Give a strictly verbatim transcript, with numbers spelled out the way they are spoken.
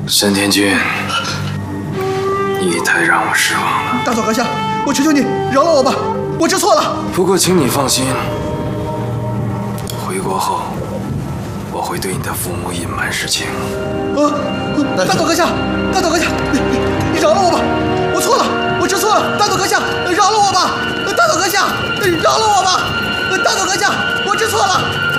沈天君，你太让我失望了。 大佐阁下，我求求你饶了我吧，我知错了。 不过，请你放心，回国后我会对你的父母隐瞒实情。 啊，大佐阁下，大佐阁下，你你你饶了我吧，我错了，我知错了。大佐阁下，饶了我吧，大佐阁下，饶了我吧，大佐阁下，我知错了。